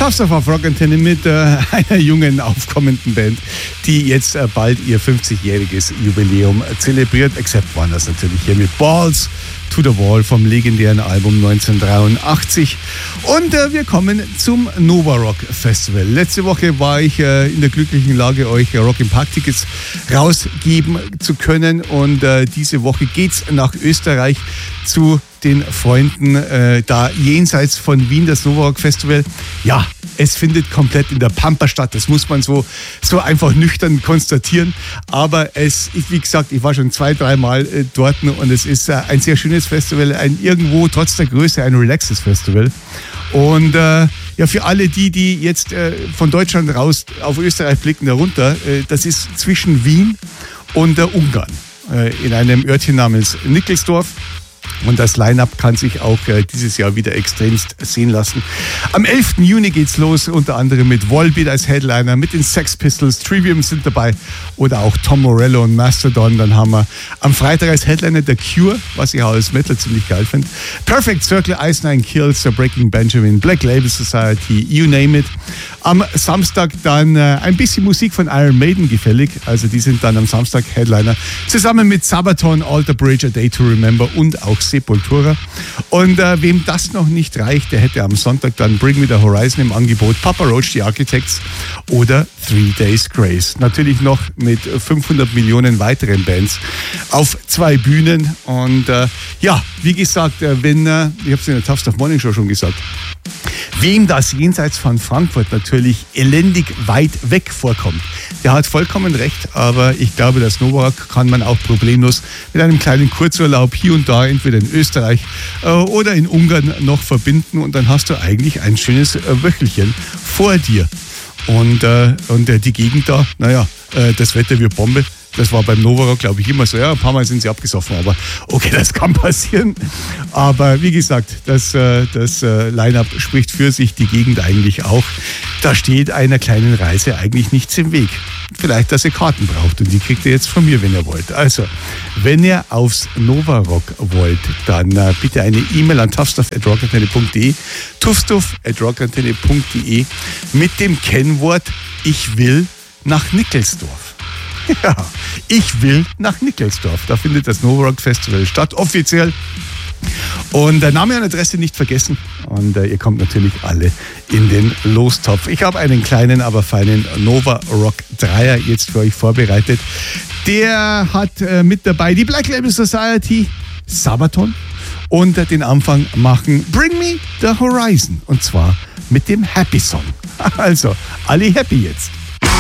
Tough Stuff auf Rockantenne mit einer jungen, aufkommenden Band, die jetzt bald ihr 50-jähriges Jubiläum zelebriert. Except waren das natürlich hier mit Balls to the Wall vom legendären Album 1983. Und wir kommen zum Nova Rock Festival. Letzte Woche war ich in der glücklichen Lage, euch Rock im Park Tickets rausgeben zu können. Und diese Woche geht's nach Österreich zu den Freunden da jenseits von Wien, das Nova Rock Festival. Ja, es findet komplett in der Pampa statt. Das muss man so einfach nüchtern konstatieren. Aber wie gesagt, ich war schon 2-3 Mal dort und es ist ein sehr schönes Festival, irgendwo trotz der Größe ein relaxes Festival. Und ja, für alle die jetzt von Deutschland raus auf Österreich blicken, darunter, das ist zwischen Wien und Ungarn in einem Örtchen namens Nickelsdorf. Und das Line-Up kann sich auch dieses Jahr wieder extremst sehen lassen. Am 11. Juni geht's los, unter anderem mit Volbeat als Headliner, mit den Sex Pistols, Trivium sind dabei oder auch Tom Morello und Mastodon. Dann haben wir am Freitag als Headliner The Cure, was ich auch als Metal ziemlich geil finde. Perfect Circle, Ice Nine Kills, The Breaking Benjamin, Black Label Society, you name it. Am Samstag dann ein bisschen Musik von Iron Maiden gefällig. Also die sind dann am Samstag Headliner. Zusammen mit Sabaton, Alter Bridge, A Day to Remember und auch Sepultura. Und wem das noch nicht reicht, der hätte am Sonntag dann Bring Me the Horizon im Angebot, Papa Roach, The Architects oder 3 Days Grace. Natürlich noch mit 500 Millionen weiteren Bands auf 2 Bühnen. Und ja, wie gesagt, ich habe es in der Tough Stuff Morning Show schon gesagt, wem das jenseits von Frankfurt natürlich elendig weit weg vorkommt, der hat vollkommen recht, aber ich glaube, das Nova Rock kann man auch problemlos mit einem kleinen Kurzurlaub hier und da, entweder in Österreich oder in Ungarn noch verbinden und dann hast du eigentlich ein schönes Wöchelchen vor dir. Und die Gegend da, naja, das Wetter wird Bombe. Das war beim Nova Rock, glaube ich, immer so. Ja, ein paar Mal sind sie abgesoffen, aber okay, das kann passieren. Aber wie gesagt, das Line-Up spricht für sich, die Gegend eigentlich auch. Da steht einer kleinen Reise eigentlich nichts im Weg. Vielleicht, dass ihr Karten braucht und die kriegt ihr jetzt von mir, wenn ihr wollt. Also, wenn ihr aufs Nova Rock wollt, dann bitte eine E-Mail an tuffstuff@rockantenne.de, tuffstuff@rockantenne.de mit dem Kennwort Ich will nach Nickelsdorf. Ja, ich will nach Nickelsdorf. Da findet das Nova Rock Festival statt, offiziell. Und Name und Adresse nicht vergessen. Und ihr kommt natürlich alle in den Lostopf. Ich habe einen kleinen, aber feinen Nova Rock Dreier jetzt für euch vorbereitet. Der hat mit dabei die Black Label Society, Sabaton und den Anfang machen Bring Me the Horizon. Und zwar mit dem Happy Song. Also, alle happy jetzt.